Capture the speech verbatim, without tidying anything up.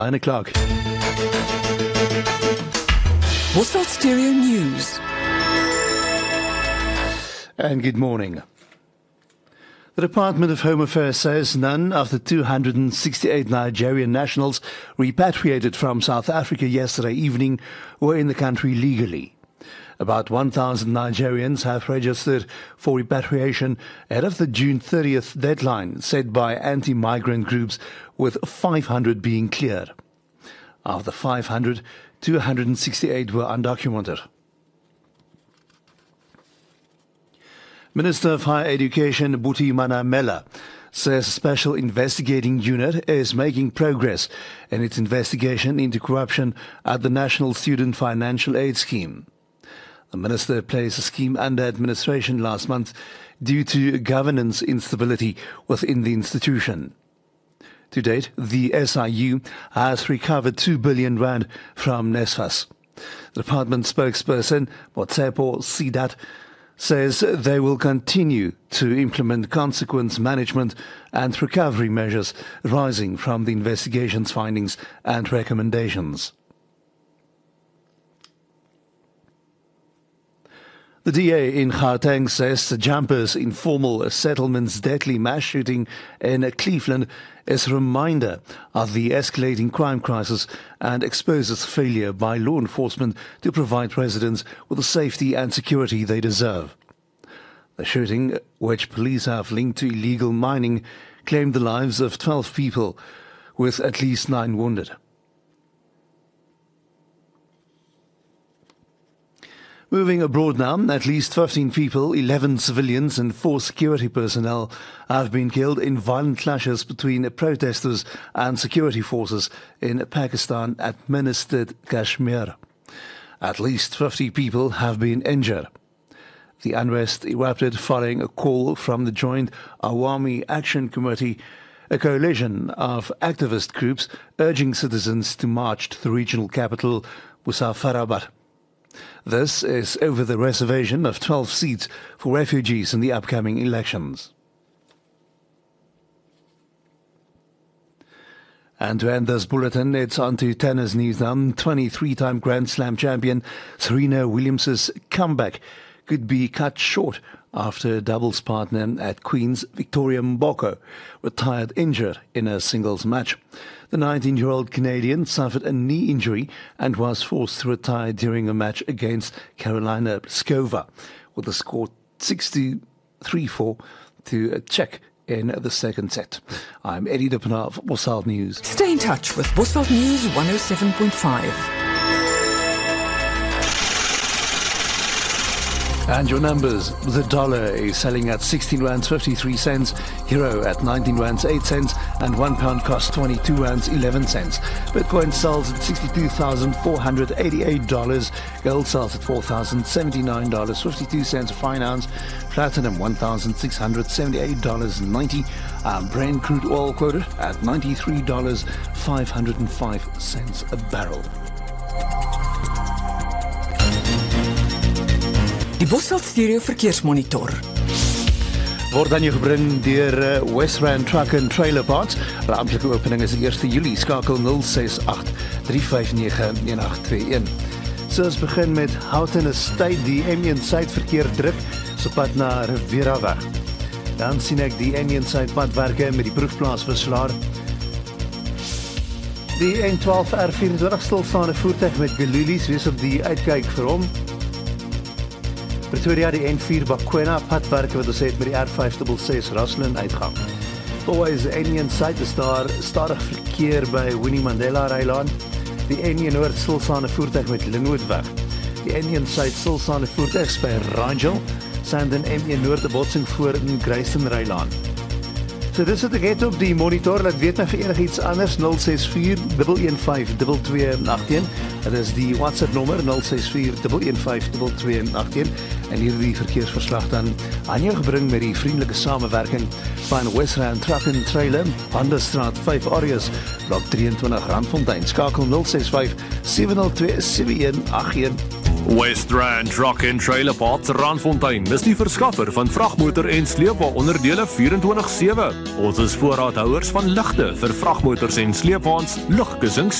nine o'clock. Bosveld Stereo News. And good morning. The Department of Home Affairs says none of the two hundred sixty-eight Nigerian nationals repatriated from South Africa yesterday evening were in the country legally. About one thousand Nigerians have registered for repatriation ahead of the June thirtieth deadline set by anti-migrant groups, with five hundred being cleared. Of the five hundred, two hundred sixty-eight were undocumented. Minister of Higher Education Buti Manamela says a special investigating unit is making progress in its investigation into corruption at the National Student Financial Aid Scheme. The minister placed the scheme under administration last month due to governance instability within the institution. To date, the S I U has recovered two billion rand from NSFAS. The department spokesperson, Motsepo Sidat, says they will continue to implement consequence management and recovery measures arising from the investigation's findings and recommendations. The D A in Gauteng says the Jumpers Informal Settlement's deadly mass shooting in Cleveland is a reminder of the escalating crime crisis and exposes failure by law enforcement to provide residents with the safety and security they deserve. The shooting, which police have linked to illegal mining, claimed the lives of twelve people, with at least nine wounded. Moving abroad now, at least fifteen people, eleven civilians and four security personnel have been killed in violent clashes between protesters and security forces in Pakistan-administered Kashmir. At least fifty people have been injured. The unrest erupted following a call from the Joint Awami Action Committee, a coalition of activist groups urging citizens to march to the regional capital, Muzaffarabad. This is over the reservation of twelve seats for refugees in the upcoming elections. And to end this bulletin, it's on to tennis news now. twenty-three-time Grand Slam champion Serena Williams' comeback could be cut short after a doubles partner at Queen's, Victoria Mboko, retired injured in a singles match. The nineteen-year-old Canadian suffered a knee injury and was forced to retire during a match against Karolina Pliskova, with the score six two, three four to check in the second set. I'm Eddie Dippenaar for Bosveld News. Stay in touch with Bosveld News one oh seven point five. And your numbers: the dollar is selling at sixteen rands fifty-three cents, euro at nineteen rands eight cents, and one pound costs twenty-two rands eleven cents. Bitcoin sells at sixty-two thousand four hundred eighty-eight dollars, gold sells at four thousand seventy-nine dollars and fifty-two cents a fine ounce, platinum one thousand six hundred seventy-eight dollars and ninety cents, and Brent crude oil quoted at ninety-three dollars and five hundred five cents a barrel. Die Bosveld Stereo Verkeersmonitor word aan jou gebring deur uh, Westland Truck and Trailer Parts. Hulle amptelike opening is die eerste Julie. Skakel nul ses agt drie vyf nege een agt twee een. So ons begin met Houghton Estate. Die M een suidverkeer druk so pad na Riviera weg. Dan sien ek die M een suidpadwerke met die proefplaas verslaar. Die N twaalf R vyf-en-twintig stilstaande voertuig met gelulies, wees op die uitkyk vir hom. Pretoria, die N vier Bakwena padwerke wat ons het met die R vyf ses ses Rosslyn uitgang. Volgens N een suid is daar stadig verkeer by Winnie Mandela Rylaan. Die N een noord stilstaande voertuig met Linwood weg. Die N een suid stilstaande voertuig by Rangel, Sandton M een noord 'n botsing voor in Grayston Rylaan. So dis wat ek het op die monitor. Laat weet my vir enigiets anders. nul ses vier een een vyf twee twee agt een. Dit is die WhatsApp nommer nul ses vier een een vyf twee twee agt een. En hierdie verkeersverslag dan aan jou gebring met die vriendelike samewerking van Westland Truck and Trailer, Handestraat vyf Arias, blok drieëntwintig Randfontein. Skakel nul ses vyf sewe nul twee sewe een agt een. West Rand Truck and Trailer Parts Randfontein is die verskaffer van vragmotor en sleepwa onderdele vierentwintig sewe. Ons is voorraadhouers van ligte vir vragmotors en sleepwaens, lugkussings,